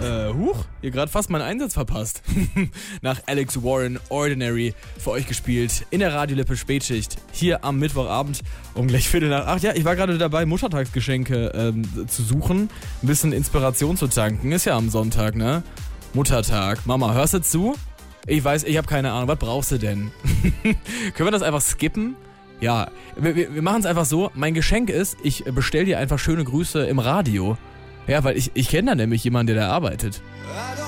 Huch, ihr gerade fast meinen Einsatz verpasst. Nach Alex Warren, Ordinary, für euch gespielt in der Radiolippe Spätschicht, hier am Mittwochabend um gleich 7:45. Ja, ich war gerade dabei, Muttertagsgeschenke zu suchen, ein bisschen Inspiration zu tanken. Ist ja am Sonntag, ne? Muttertag. Mama, hörst du zu? Ich weiß, ich habe keine Ahnung, was brauchst du denn? Können wir das einfach skippen? Ja, wir machen es einfach so, mein Geschenk ist, ich bestell dir einfach schöne Grüße im Radio. Ja, weil ich kenne da nämlich jemanden, der da arbeitet.